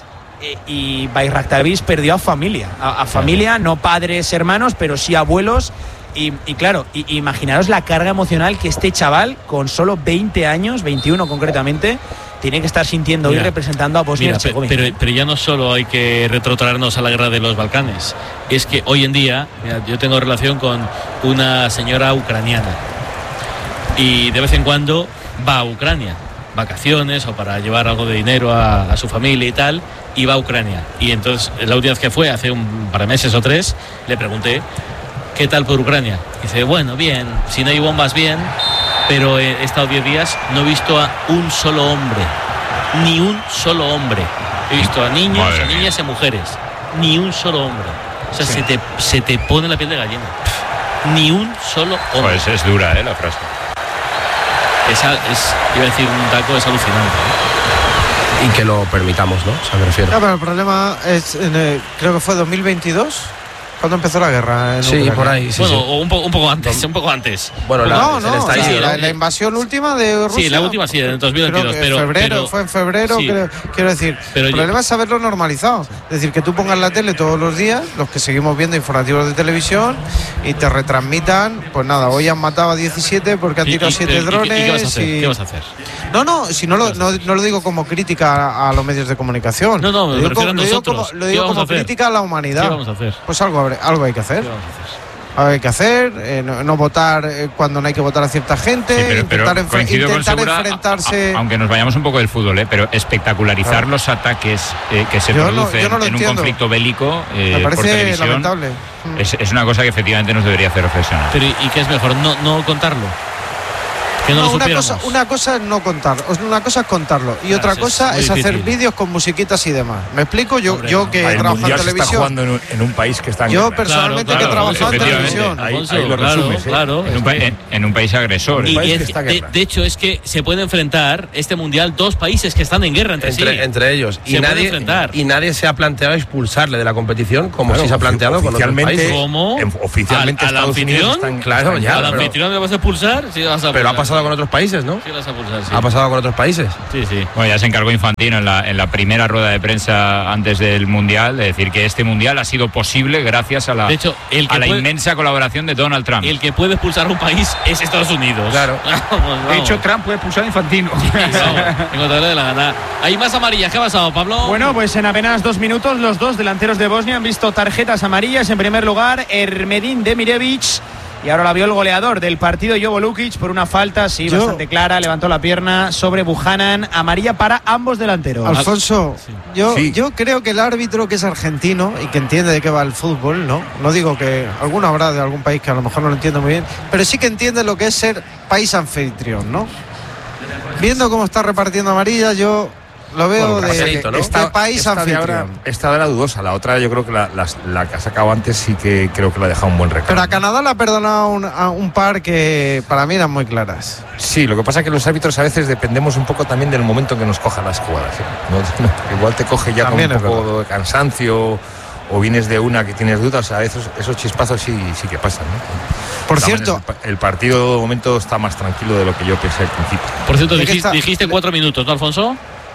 y Bayraktarevic perdió a familia. A familia, no padres, hermanos, pero sí abuelos. Y claro, imaginaros la carga emocional que este chaval, con solo 20 años, 21 concretamente, tiene que estar sintiendo hoy representando a Bosnia y Herzegovina. Pero ya no solo hay que retrotraernos a la guerra de los Balcanes, es que hoy en día, yo tengo relación con una señora ucraniana y de vez en cuando va a Ucrania, vacaciones o para llevar algo de dinero a su familia y tal, y va a Ucrania. Y entonces, la última vez que fue, hace un par de meses o 3, le pregunté, ¿qué tal por Ucrania? Dice, bueno, bien, si no hay bombas, bien, pero he estado 10 días, no he visto a un solo hombre, ni un solo hombre. He visto a niños, a niñas y a mujeres, ni un solo hombre. O sea, se te pone la piel de gallina. Ni un solo hombre. Pues es dura, la frase. Iba a decir un taco, es alucinante. Y que lo permitamos, ¿no? O sea, me refiero. No, pero el problema es, creo que fue 2022. ¿Cuándo empezó la guerra? Sí, Ucrania? Por ahí. Sí, bueno, sí. Un poco antes. Bueno, la invasión última de Rusia. Sí, la última sí, en 2022. Fue en febrero, sí. Quiero decir. El problema es saberlo normalizado. Es decir, que tú pongas la tele todos los días, los que seguimos viendo informativos de televisión, y te retransmitan, pues nada, hoy han matado a 17 porque han tirado 7 drones. ¿Qué vas a hacer? No, si no lo digo como crítica a los medios de comunicación. No, lo digo como crítica a la humanidad. ¿Qué vamos a hacer? Pues algo hay que hacer. Algo hay que hacer, no votar cuando no hay que votar a cierta gente, intentar enfrentarse. Aunque nos vayamos un poco del fútbol, pero espectacularizar los ataques que se producen en un conflicto bélico me parece por televisión lamentable. Es una cosa que efectivamente nos debería hacer reflexionar. Pero ¿y qué es mejor? ¿No contarlo? Que no lo una supiéramos. cosa es no contarlo, una cosa es contarlo y otra cosa es hacer vídeos con musiquitas y demás. ¿Me explico? Yo que he trabajado en televisión. Está jugando en un país que está en yo guerra. personalmente que he trabajado en televisión. Ahí lo resumes, claro. En un país agresor. Y de hecho es que se pueden enfrentar este mundial dos países que están en guerra entre ellos. Y nadie se ha planteado expulsarle de la competición como si se ha planteado con otros países. ¿Cómo? Oficialmente ¿Al anfitrión? Claro, ya. ¿Al anfitrión le vas a expulsar? Sí, vas a pero ha pasado con otros países, ¿no? Sí, vas a expulsar, sí. Ha pasado con otros países. Sí. Bueno, ya se encargó Infantino en la primera rueda de prensa antes del mundial de decir que este mundial ha sido posible gracias a la, de hecho, inmensa colaboración de Donald Trump. El que puede expulsar a un país es Estados Unidos. Claro. Vamos. De hecho, Trump puede expulsar a Infantino. De la gana. Hay más amarillas. ¿Qué ha pasado, Pablo? Bueno, pues en apenas 2 minutos los dos delanteros de Bosnia han visto tarjetas amarillas. En primer lugar, Ermedin Demirevic. Y ahora la vio el goleador del partido, Jovo Lukic, por una falta, bastante clara, levantó la pierna sobre Buchanan, amarilla para ambos delanteros. Alfonso, yo creo que el árbitro, que es argentino y que entiende de qué va el fútbol, no digo que alguno habrá de algún país que a lo mejor no lo entiende muy bien, pero sí que entiende lo que es ser país anfitrión, ¿no? Viendo cómo está repartiendo amarillas, yo lo veo de país anfitrión. Esta era dudosa, la otra yo creo que la que ha sacado antes sí que creo que la ha dejado un buen recado. Pero a Canadá le ha perdonado a un par que para mí eran muy claras. Sí, lo que pasa es que los árbitros a veces dependemos un poco también del momento en que nos cojan las jugadas. Igual te coge ya también con un poco de cansancio o vienes de una que tienes dudas, a veces esos chispazos sí que pasan, ¿no? Por cierto, el partido de momento está más tranquilo de lo que yo pensé al principio. Por cierto, dijiste 4 minutos, ¿no, Alfonso?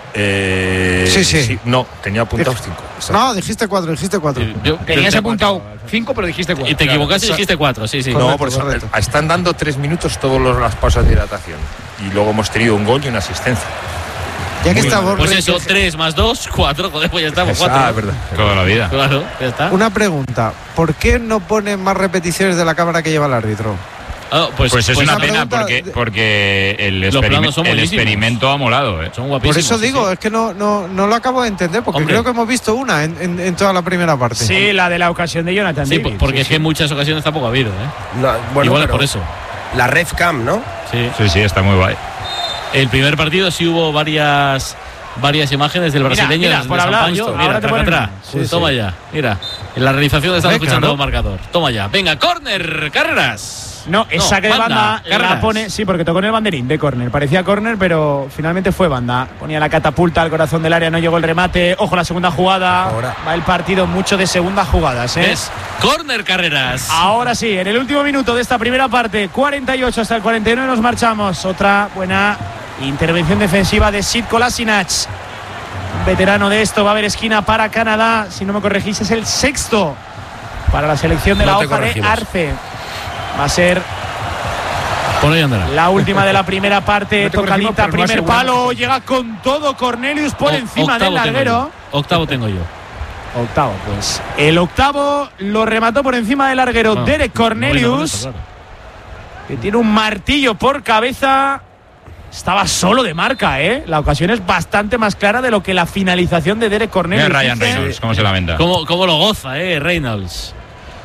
Sí. No, tenía apuntados 5. No, dijiste 4. Tenías apuntado 5, pero dijiste 4. Y te equivocaste y dijiste 4, sí. No, por eso están dando 3 minutos todas las pausas de hidratación. Y luego hemos tenido un gol y una asistencia. Ya que estamos. Pues eso, 3 más 2, 4. Joder, pues ya estamos, 4. Es verdad. Toda la vida. Claro, ya está. Una pregunta: ¿por qué no ponen más repeticiones de la cámara que lleva el árbitro? Pues es una pena porque el experimento ha molado. Son guapísimos. Por eso digo, es que no lo acabo de entender, porque creo que hemos visto una en toda la primera parte. Sí, la de la ocasión de Jonathan David. Sí, porque es que en muchas ocasiones tampoco ha habido. Igual es por eso. La Ref Cam, ¿no? Sí, está muy guay. El primer partido sí hubo varias imágenes del brasileño. Mira, por hablar, mira, atrás. Toma ya. Mira, en la realización estaba escuchando el marcador. Toma ya. Venga, córner, Carreras. No, es saque de banda, la pone, sí, porque tocó en el banderín de córner. Parecía córner, pero finalmente fue banda. Ponía la catapulta al corazón del área, no llegó el remate. Ojo, la segunda jugada. Ahora va el partido mucho de segundas jugadas, ¿eh? Es córner, Carreras. Ahora sí, en el último minuto de esta primera parte, 48 hasta el 49 nos marchamos. Otra buena intervención defensiva de Sid Kolasinac. Veterano de esto, va a haber esquina para Canadá. Si no me corregís, es el 6º para la selección de la hoja de Arce. Va a ser por ahí andará. La última de la primera parte, tocadita, primer palo, llega con todo Cornelius por encima del larguero. Octavo tengo yo. Octavo, pues. El octavo lo remató por encima del larguero Derek Cornelius, que tiene un martillo por cabeza. Estaba solo de marca, ¿eh? La ocasión es bastante más clara de lo que la finalización de Derek Cornelius. Mira Ryan Reynolds, cómo se lamenta. Cómo lo goza, Reynolds.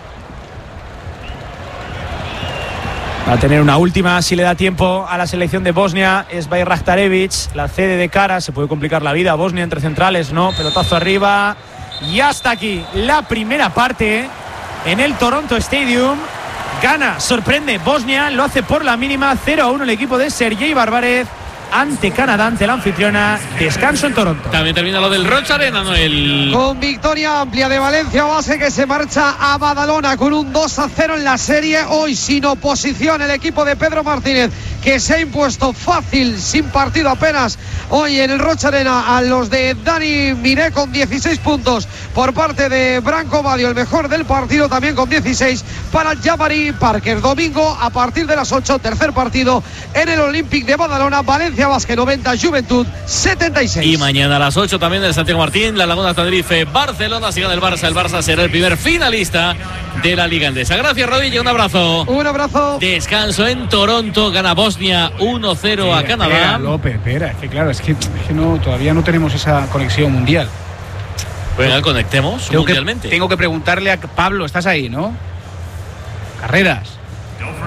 Va a tener una última, si le da tiempo a la selección de Bosnia. Es Bayraktarevic, la cede de cara. Se puede complicar la vida. Bosnia entre centrales, ¿no? Pelotazo arriba. Y hasta aquí la primera parte en el Toronto Stadium. Gana, sorprende Bosnia, lo hace por la mínima. 0-1 el equipo de Sergei Barbárez ante Canadá, ante la anfitriona. Descanso en Toronto. También termina lo del Roch Arena, Noel. Con victoria amplia de Valencia Basket, que se marcha a Badalona con un 2-0 en la serie. Hoy sin oposición el equipo de Pedro Martínez, que se ha impuesto fácil, sin partido apenas, hoy en el Roch Arena a los de Dani Miré con 16 puntos por parte de Branco Badio, el mejor del partido, también con 16 para Jabari Parker. Domingo a partir de las 8, tercer partido en el Olympic de Badalona. Valencia Basket 90, Juventud 76. Y mañana a las 8 también del Santiago Martín, la Laguna Tenerife, Barcelona. Si gana el Barça, el Barça será el primer finalista de la Liga Endesa. Gracias, Rodilla, un abrazo. Un abrazo. Descanso en Toronto, gana Bosnia 1-0 a Canadá. Espera, es que claro, es que no, todavía no tenemos esa conexión mundial. Venga, conectemos mundialmente. Tengo que preguntarle a Pablo, estás ahí, ¿no? Carreras.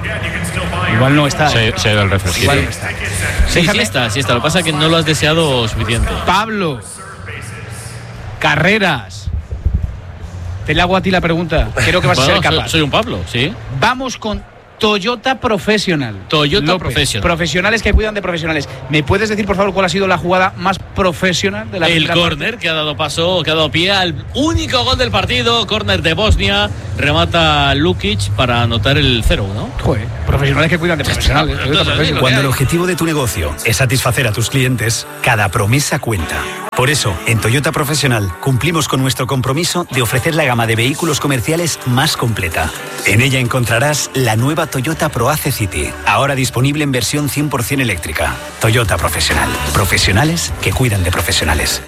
Igual no está. Se ha ido el refresco. Igual no está. Sí está. Lo que pasa es que no lo has deseado suficiente. Pablo, Carreras. Te le hago a ti la pregunta. Creo que vas a ser capaz. Soy un Pablo, sí. Vamos con Toyota Professional. Toyota López. Professional. Profesionales que cuidan de profesionales. ¿Me puedes decir, por favor, cuál ha sido la jugada más profesional de la primera parte? El córner que ha dado pie al único gol del partido. Córner de Bosnia. Remata Lukic para anotar el 0-1. Joder, profesionales que cuidan de profesionales. Cuando el objetivo de tu negocio es satisfacer a tus clientes, cada promesa cuenta. Por eso, en Toyota Profesional cumplimos con nuestro compromiso de ofrecer la gama de vehículos comerciales más completa. En ella encontrarás la nueva Toyota ProAce City, ahora disponible en versión 100% eléctrica. Toyota Profesional. Profesionales que cuidan de profesionales.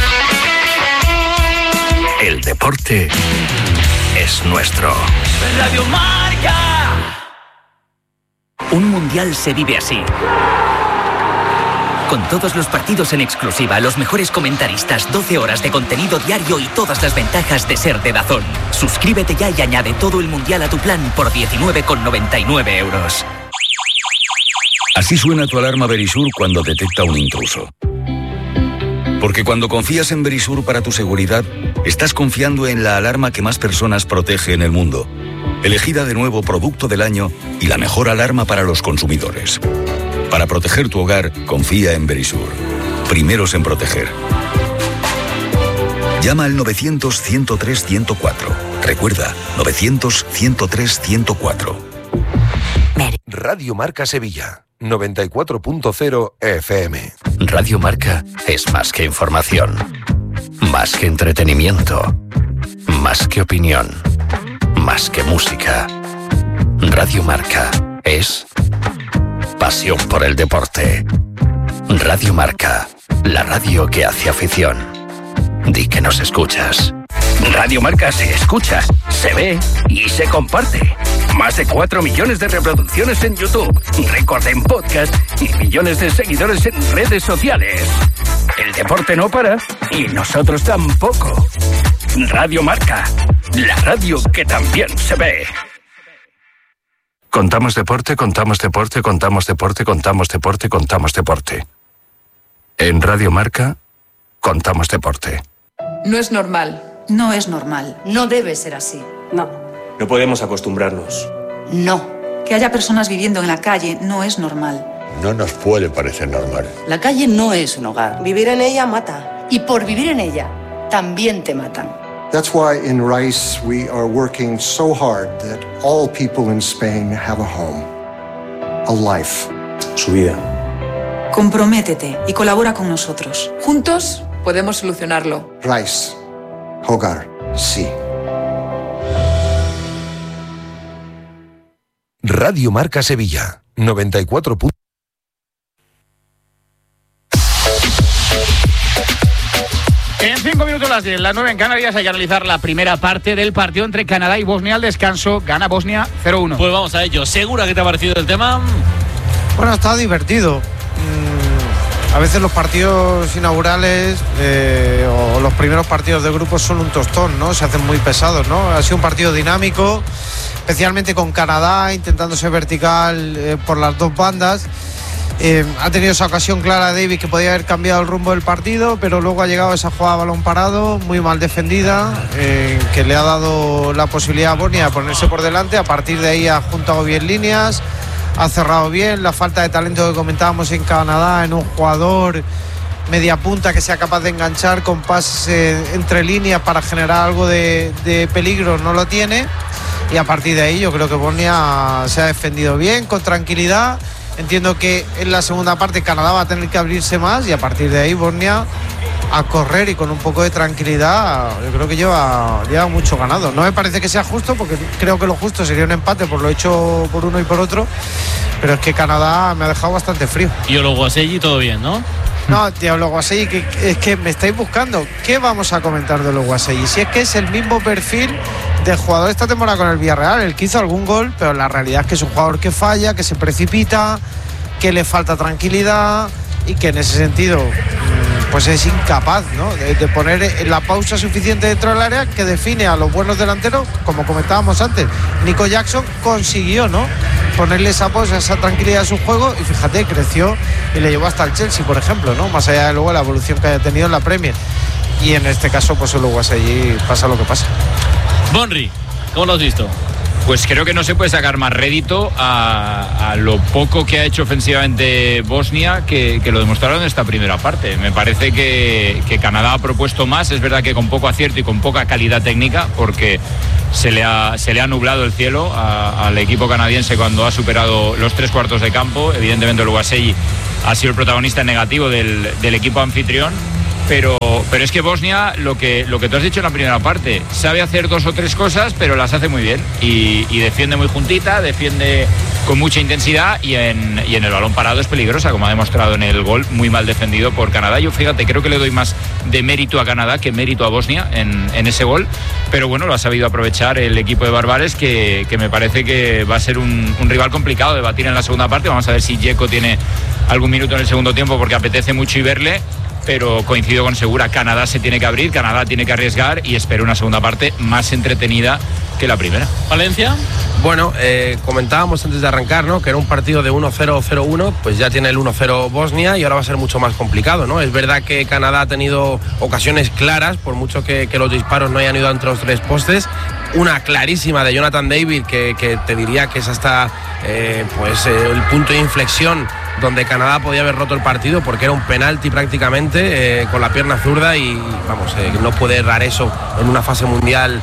El deporte es nuestro. Radio Marca. Un mundial se vive así. Con todos los partidos en exclusiva, los mejores comentaristas, 12 horas de contenido diario y todas las ventajas de ser de DAZN. Suscríbete ya y añade todo el mundial a tu plan por 19,99 euros. Así suena tu alarma Verisur cuando detecta un intruso. Porque cuando confías en Verisur para tu seguridad, estás confiando en la alarma que más personas protege en el mundo. Elegida de nuevo producto del año y la mejor alarma para los consumidores. Para proteger tu hogar, confía en Verisur. Primeros en proteger. Llama al 900-103-104. Recuerda, 900-103-104. Radio Marca Sevilla, 94.0 FM. Radio Marca es más que información, más que entretenimiento, más que opinión, más que música. Radio Marca es pasión por el deporte. Radio Marca, la radio que hace afición. Di que nos escuchas. Radio Marca se escucha, se ve y se comparte. Más de 4 millones de reproducciones en YouTube, récord en podcast y millones de seguidores en redes sociales. El deporte no para y nosotros tampoco. Radio Marca, la radio que también se ve. Contamos deporte, contamos deporte, contamos deporte, contamos deporte, contamos deporte. En Radio Marca, contamos deporte. No es normal. No es normal. No debe ser así. No. No podemos acostumbrarnos. No. Que haya personas viviendo en la calle no es normal. No nos puede parecer normal. La calle no es un hogar. Vivir en ella mata. Y por vivir en ella, también te matan. That's why in Rice we are working so hard that all people in Spain have a home, a life. Su vida. Comprométete y colabora con nosotros. Juntos podemos solucionarlo. Rice, hogar, sí. Radio Marca Sevilla, 94. En 5 minutos las 10, las 9 en Canarias, hay que analizar la primera parte del partido entre Canadá y Bosnia. Al descanso, gana Bosnia 0-1. Pues vamos a ello. ¿Segura que te ha parecido el tema? Bueno, está divertido. A veces los partidos inaugurales o los primeros partidos de grupos son un tostón, ¿no? Se hacen muy pesados, ¿no? Ha sido un partido dinámico, especialmente con Canadá intentando ser vertical por las dos bandas. Ha tenido esa ocasión clara Davis que podía haber cambiado el rumbo del partido, pero luego ha llegado esa jugada a balón parado, muy mal defendida, que le ha dado la posibilidad a Bosnia de ponerse por delante. A partir de ahí ha juntado bien líneas, ha cerrado bien. La falta de talento que comentábamos en Canadá, en un jugador media punta que sea capaz de enganchar con pases entre líneas para generar algo de peligro, no lo tiene. Y a partir de ahí yo creo que Bosnia se ha defendido bien, con tranquilidad. Entiendo que en la segunda parte Canadá va a tener que abrirse más y a partir de ahí Bosnia a correr y con un poco de tranquilidad. Yo creo que lleva mucho ganado. No me parece que sea justo, porque creo que lo justo sería un empate por lo hecho por uno y por otro, pero es que Canadá me ha dejado bastante frío. Y Ologuaselli todo bien, ¿no? No, tío, Ologuaselli, que es que me estáis buscando. ¿Qué vamos a comentar de Ologuaselli? Si es que es el mismo perfil de jugador esta temporada con el Villarreal, el que hizo algún gol, pero la realidad es que es un jugador que falla, que se precipita, que le falta tranquilidad y que en ese sentido pues es incapaz, ¿no? de poner la pausa suficiente dentro del área que define a los buenos delanteros, como comentábamos antes. Nico Jackson consiguió, ¿no?, ponerle esa tranquilidad a su juego, y fíjate, creció y le llevó hasta el Chelsea, por ejemplo, ¿no? Más allá de luego la evolución que haya tenido en la Premier. Y en este caso, pues el Uruguay pasa lo que pasa. Bonri, ¿cómo lo has visto? Pues creo que no se puede sacar más rédito a lo poco que ha hecho ofensivamente Bosnia que lo demostraron en esta primera parte. Me parece que Canadá ha propuesto más, es verdad que con poco acierto y con poca calidad técnica, porque se le ha nublado el cielo al equipo canadiense cuando ha superado los 3 cuartos de campo. Evidentemente el Uruguay ha sido el protagonista negativo del equipo anfitrión. Pero es que Bosnia, lo que tú has dicho en la primera parte, sabe hacer 2 o 3 cosas, pero las hace muy bien y defiende muy juntita, defiende con mucha intensidad y en el balón parado es peligrosa, como ha demostrado en el gol, muy mal defendido por Canadá. Yo, fíjate, creo que le doy más de mérito a Canadá que mérito a Bosnia en ese gol, pero bueno, lo ha sabido aprovechar el equipo de Barbares, que me parece que va a ser un rival complicado de batir en la segunda parte. Vamos a ver si Dzeko tiene algún minuto en el segundo tiempo, porque apetece mucho y verle. Pero coincido con Segura, Canadá se tiene que abrir, Canadá tiene que arriesgar y espero una segunda parte más entretenida que la primera. ¿Valencia? Bueno, comentábamos antes de arrancar, ¿no?, que era un partido de 1-0-0-1, pues ya tiene el 1-0 Bosnia y ahora va a ser mucho más complicado, ¿no? Es verdad que Canadá ha tenido ocasiones claras, por mucho que los disparos no hayan ido entre los 3 postes. Una clarísima de Jonathan David, que te diría que es hasta el punto de inflexión donde Canadá podía haber roto el partido, porque era un penalti prácticamente con la pierna zurda y vamos, no puede errar eso en una fase mundial,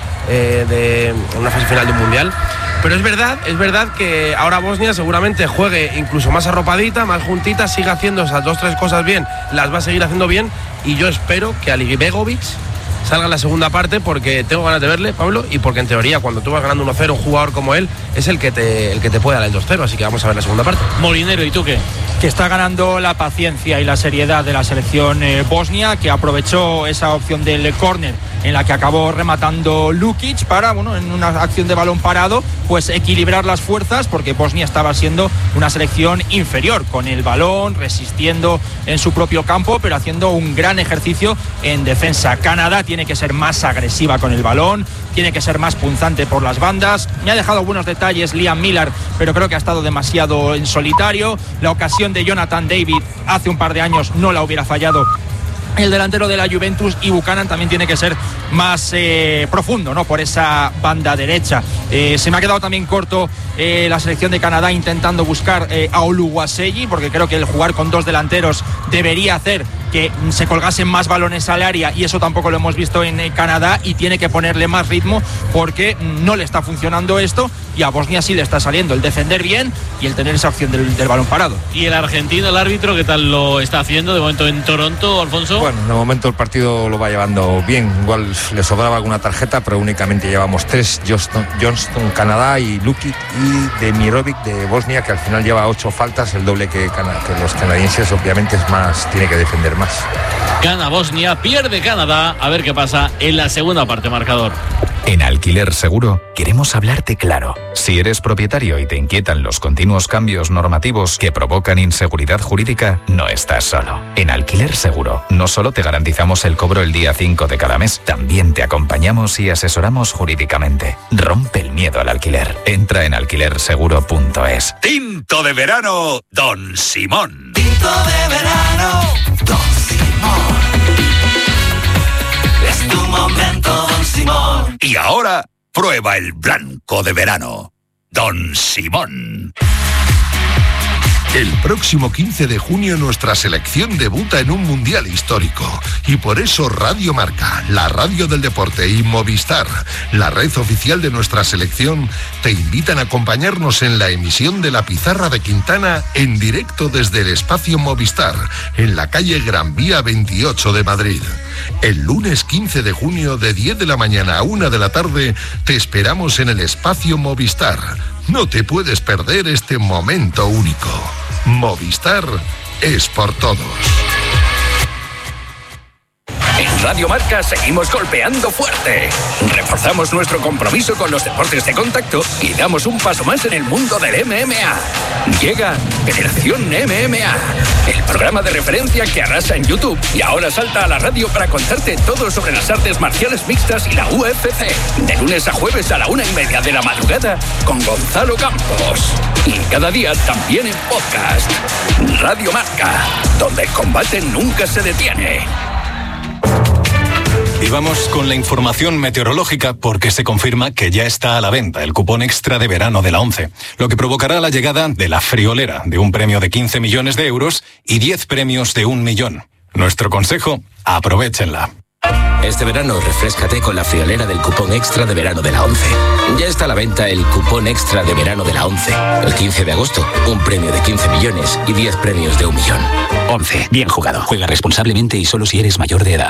en una fase final de un mundial. Pero es verdad que ahora Bosnia seguramente juegue incluso más arropadita, más juntita, siga haciendo esas 2-3 cosas bien, las va a seguir haciendo bien, y yo espero que Alibegovic salga en la segunda parte, porque tengo ganas de verle, Pablo, y porque en teoría cuando tú vas ganando 1-0, un jugador como él es el que te puede dar el 2-0, así que vamos a ver la segunda parte. Molinero, ¿y tú qué? Que está ganando la paciencia y la seriedad de la selección bosnia, que aprovechó esa opción del córner en la que acabó rematando Lukic para, en una acción de balón parado, pues equilibrar las fuerzas, porque Bosnia estaba siendo una selección inferior con el balón, resistiendo en su propio campo, pero haciendo un gran ejercicio en defensa. Canadá tiene que ser más agresiva con el balón, tiene que ser más punzante por las bandas. Me ha dejado buenos detalles Liam Miller, pero creo que ha estado demasiado en solitario. La ocasión de Jonathan David hace un par de años no la hubiera fallado el delantero de la Juventus, y Buchanan también tiene que ser más profundo, ¿no?, por esa banda derecha. Se me ha quedado también corto la selección de Canadá intentando buscar a Oluwaseyi, porque creo que el jugar con 2 delanteros debería hacer que se colgasen más balones al área, y eso tampoco lo hemos visto en Canadá, y tiene que ponerle más ritmo porque no le está funcionando esto, y a Bosnia sí le está saliendo el defender bien y el tener esa opción del balón parado. ¿Y el argentino, el árbitro, qué tal lo está haciendo de momento en Toronto, Alfonso? Bueno, de momento el partido lo va llevando bien, igual le sobraba alguna tarjeta, pero únicamente llevamos 3, Johnston Canadá y Lukic, y Demirovic de Bosnia, que al final lleva 8 faltas, el doble que los canadienses. Obviamente es más, tiene que defender más. Gana Bosnia, pierde Canadá, a ver qué pasa en la segunda parte, marcador. En Alquiler Seguro queremos hablarte claro. Si eres propietario y te inquietan los continuos cambios normativos que provocan inseguridad jurídica, no estás solo. En Alquiler Seguro no solo te garantizamos el cobro el día 5 de cada mes, también te acompañamos y asesoramos jurídicamente. Rompe el miedo al alquiler. Entra en alquilerseguro.es. Tinto de verano, Don Simón. Tinto de verano, Don Simón. Es tu momento, Don Simón. Y ahora, prueba el blanco de verano, Don Simón. El próximo 15 de junio nuestra selección debuta en un mundial histórico. Y por eso Radio Marca, la radio del deporte, y Movistar, la red oficial de nuestra selección, te invitan a acompañarnos en la emisión de La Pizarra de Quintana en directo desde el espacio Movistar, en la calle Gran Vía 28 de Madrid. El lunes 15 de junio de 10 de la mañana a 1 de la tarde te esperamos en el espacio Movistar. No te puedes perder este momento único. Movistar es por todos. En Radio Marca seguimos golpeando fuerte. Reforzamos nuestro compromiso con los deportes de contacto y damos un paso más en el mundo del MMA. Llega Generación MMA, el programa de referencia que arrasa en YouTube y ahora salta a la radio para contarte todo sobre las artes marciales mixtas y la UFC. De lunes a jueves a la 1:30 de la madrugada con Gonzalo Campos. Y cada día también en podcast. Radio Marca, donde el combate nunca se detiene. Y vamos con la información meteorológica porque se confirma que ya está a la venta el cupón extra de verano de la ONCE, lo que provocará la llegada de la friolera de un premio de 15 millones de euros y 10 premios de 1 millón. Nuestro consejo, aprovéchenla. Este verano refréscate con la friolera del cupón extra de verano de la ONCE. Ya está a la venta el cupón extra de verano de la ONCE. El 15 de agosto, un premio de 15 millones y 10 premios de 1 millón. ONCE, bien jugado. Juega responsablemente y solo si eres mayor de edad.